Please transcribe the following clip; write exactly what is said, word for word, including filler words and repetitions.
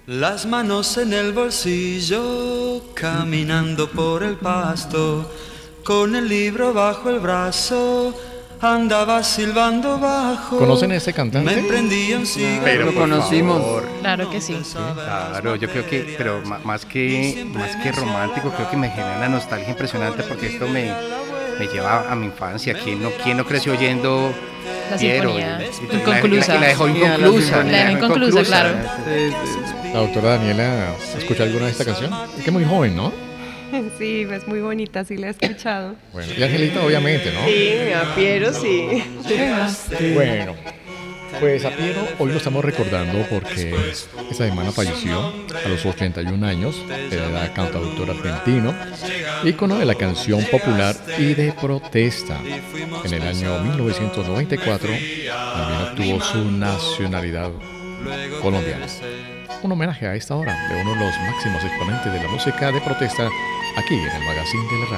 Las manos en el bolsillo, caminando por el pasto, con el libro bajo el brazo, andaba silbando bajo. ¿Conocen a este cantante? Me prendía un cigarro. Pero Lo conocimos. favor. Claro que sí. Claro, yo creo que, pero ma- más que más que romántico, creo que me genera una nostalgia impresionante porque esto me, me lleva a mi infancia. ¿Quién no, quién no creció oyendo La Piero? sinfonía Y- y- inconclusa. La, la, la dejó Sí, a la inconclusa. sinfonía. La dejó inconclusa, claro. Sí, sí. La doctora Daniela, ¿escucha alguna de esta canción? Es que es muy joven, ¿no? Sí, es muy bonita, sí la he escuchado. Bueno, y Angelita, obviamente, ¿no? Sí, a Piero sí. Bueno, pues a Piero hoy lo estamos recordando porque esta semana falleció a los ochenta y un años. Era cantautor argentino, ícono de la canción popular y de protesta. En el año mil novecientos noventa y cuatro también obtuvo su nacionalidad colombiana. Un homenaje a esta hora de uno de los máximos exponentes de la música de protesta aquí en el Magazine de la Radio.